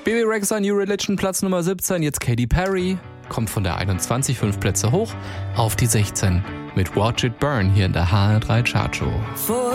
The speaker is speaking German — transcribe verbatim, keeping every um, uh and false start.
Bebe Rexha, New Religion, Platz Nummer siebzehn. Jetzt Katy Perry, kommt von der einundzwanzig, fünf Plätze hoch auf die sechzehn mit Watch It Burn hier in der H R drei Chartshow.